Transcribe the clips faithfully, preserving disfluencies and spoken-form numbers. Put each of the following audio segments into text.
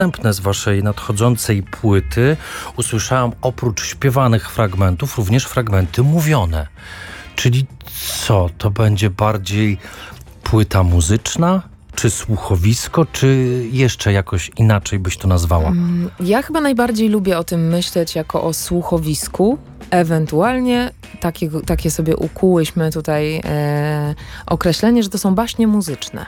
Następne z waszej nadchodzącej płyty usłyszałam oprócz śpiewanych fragmentów również fragmenty mówione. Czyli co? To będzie bardziej płyta muzyczna? Czy słuchowisko? Czy jeszcze jakoś inaczej byś to nazwała? Ja chyba najbardziej lubię o tym myśleć jako o słuchowisku. Ewentualnie takie, takie sobie ukułyśmy tutaj e, określenie, że to są baśnie muzyczne.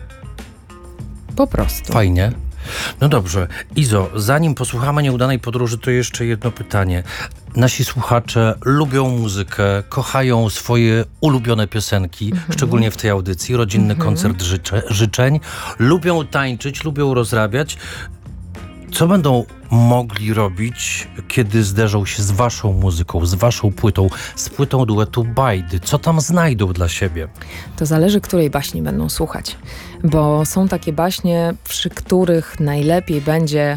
Po prostu. Fajnie. No dobrze. Izo, zanim posłuchamy Nieudanej podróży, to jeszcze jedno pytanie. Nasi słuchacze lubią muzykę, kochają swoje ulubione piosenki, mm-hmm. szczególnie w tej audycji, rodzinny mm-hmm. koncert życze, życzeń. Lubią tańczyć, lubią rozrabiać. Co będą mogli robić, kiedy zderzą się z waszą muzyką, z waszą płytą, z płytą duetu Bajdy? Co tam znajdą dla siebie? To zależy, której baśni będą słuchać. Bo są takie baśnie, przy których najlepiej będzie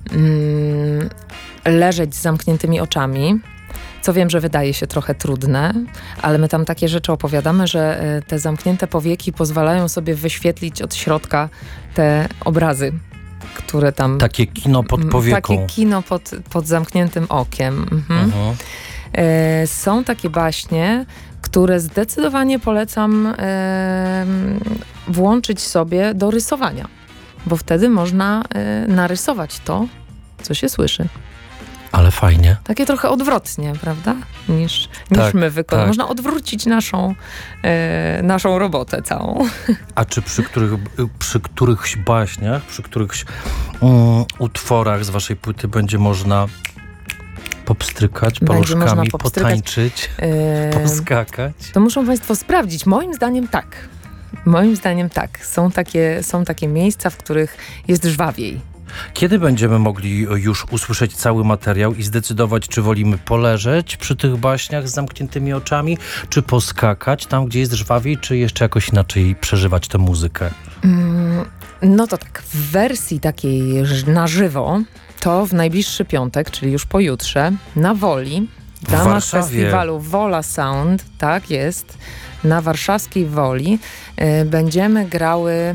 mm, leżeć z zamkniętymi oczami. Co wiem, że wydaje się trochę trudne, ale my tam takie rzeczy opowiadamy, że te zamknięte powieki pozwalają sobie wyświetlić od środka te obrazy, które tam... Takie kino pod powieką. Takie kino pod, pod zamkniętym okiem. Mhm. Uh-huh. E, są takie baśnie, które zdecydowanie polecam e, włączyć sobie do rysowania, bo wtedy można e, narysować to, co się słyszy. Ale fajnie. Takie trochę odwrotnie, prawda? Niż, niż tak, my wykonamy. Tak. Można odwrócić naszą, e, naszą robotę całą. A czy przy, których, przy którychś baśniach, przy którychś um, utworach z waszej płyty będzie można popstrykać paluszkami, potańczyć, e, poskakać? To muszą państwo sprawdzić. Moim zdaniem tak. Moim zdaniem tak. Są takie, są takie miejsca, w których jest żwawiej. Kiedy będziemy mogli już usłyszeć cały materiał i zdecydować, czy wolimy poleżeć przy tych baśniach z zamkniętymi oczami, czy poskakać tam, gdzie jest żwawiej, czy jeszcze jakoś inaczej przeżywać tę muzykę? Mm, no to tak, w wersji takiej na żywo, to w najbliższy piątek, czyli już pojutrze, na Woli, w ramach festiwalu Wola Sound, tak jest, na warszawskiej Woli, y, będziemy grały y,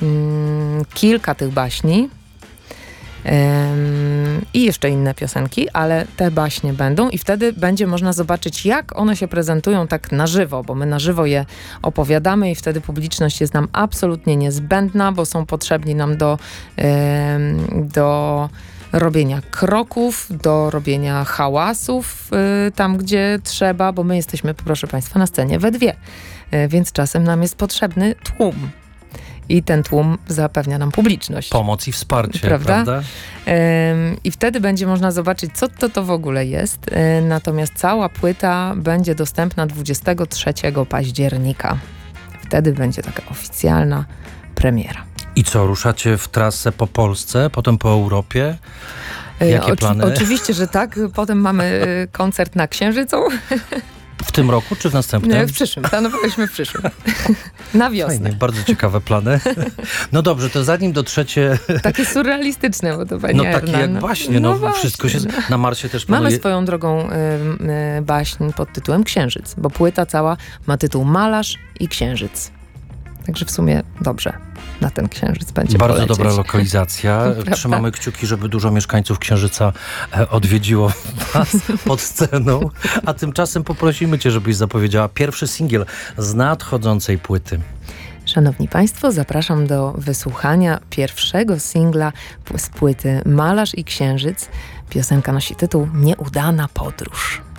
kilka tych baśni, Ym, i jeszcze inne piosenki, ale te baśnie będą i wtedy będzie można zobaczyć, jak one się prezentują tak na żywo, bo my na żywo je opowiadamy i wtedy publiczność jest nam absolutnie niezbędna, bo są potrzebni nam do, ym, do robienia kroków, do robienia hałasów yy, tam, gdzie trzeba, bo my jesteśmy, proszę państwa, na scenie we dwie, yy, więc czasem nam jest potrzebny tłum. I ten tłum zapewnia nam publiczność. Pomoc i wsparcie, prawda? prawda? Ym, I wtedy będzie można zobaczyć, co to, to w ogóle jest. Yy, natomiast cała płyta będzie dostępna dwudziestego trzeciego października. Wtedy będzie taka oficjalna premiera. I co, ruszacie w trasę po Polsce, potem po Europie? Jakie Oczy- plany? Oczywiście, że tak. Potem mamy koncert na Księżycu. W tym roku, czy w następnym? Nie, w przyszłym. Planowaliśmy w przyszłym. Na wiosnę. Fajnie, bardzo ciekawe plany. No dobrze, to zanim dotrzecie... Takie surrealistyczne, bo to pani No Erna, takie jak no. baśnie, no, no właśnie, wszystko się... No. Na Marsie też Mamy planuje... swoją drogą y, y, baśń pod tytułem Księżyc, bo płyta cała ma tytuł Malarz i Księżyc. Także w sumie dobrze. Na ten księżyc będzie Bardzo polecieć. dobra lokalizacja. Trzymamy kciuki, żeby dużo mieszkańców Księżyca odwiedziło was pod sceną. A tymczasem poprosimy cię, żebyś zapowiedziała pierwszy singiel z nadchodzącej płyty. Szanowni Państwo, zapraszam do wysłuchania pierwszego singla z płyty Malarz i Księżyc. Piosenka nosi tytuł Nieudana podróż.